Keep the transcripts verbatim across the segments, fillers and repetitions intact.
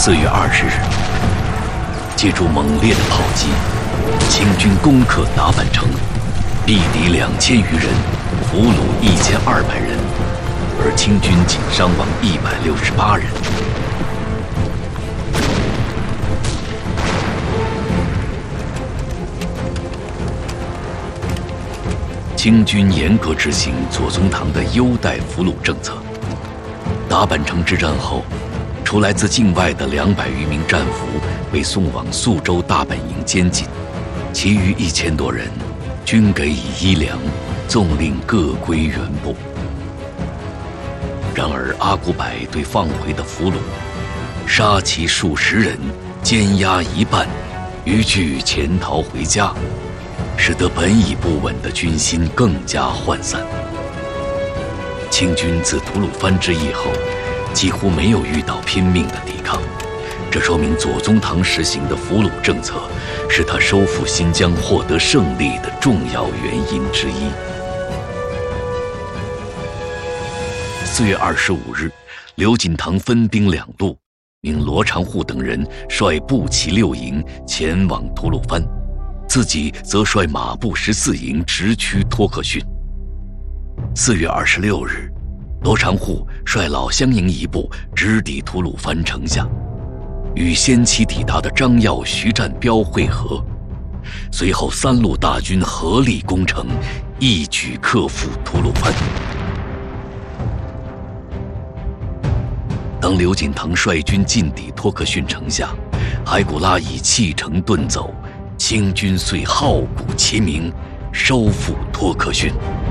四月二十日，借助猛烈的炮击，清军攻克达坂城，毙敌两千余人，俘虏一千二百人，而清军仅伤亡一百六十八人。清军严格执行左宗棠的优待俘虏政策。达坂城之战后，除来自境外的两百余名战俘被送往宿州大本营监禁，其余一千多人均给以衣粮，纵令各归原部。然而阿古柏对放回的俘虏，杀其数十人，奸压一半，余俱潜逃回家，使得本已不稳的军心更加涣散。清军自吐鲁番之役后，几乎没有遇到拼命的抵抗，这说明左宗棠实行的俘虏政策是他收复新疆获得胜利的重要原因之一。四月二十五日，刘锦堂分兵两路，命罗长护等人率步骑六营前往吐鲁番，自己则率马步十四营直趋托克逊。四月二十六日，罗长护率老乡营一部直抵吐鲁番城下，与先期抵达的张耀、徐占标会合。随后三路大军合力攻城，一举克复吐鲁番。当刘锦堂率军进抵托克逊城下，海古拉已弃城遁走，清军遂号鼓齐鸣，收复托克逊。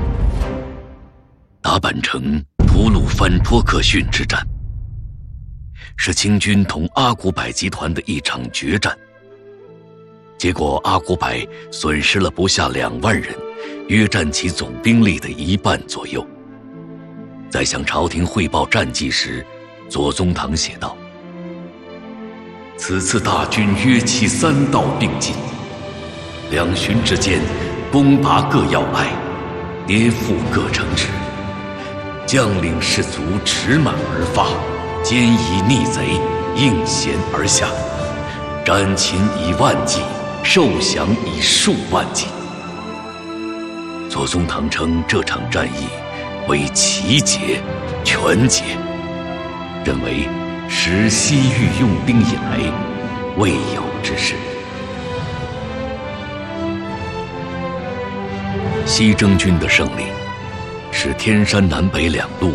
达坂城、吐鲁番托克逊之战，是清军同阿古柏集团的一场决战。结果阿古柏损失了不下两万人，约占其总兵力的一半左右。在向朝廷汇报战绩时，左宗棠写道：此次大军约其三道并进，两旬之间，攻拔各要隘，跌覆各城池，将领士卒驰满而发，坚以逆贼，应弦而下，斩擒以万计，受降以数万计。左宗棠称这场战役为奇捷、全捷，认为实西域用兵以来未有之事。西征军的胜利，使天山南北两路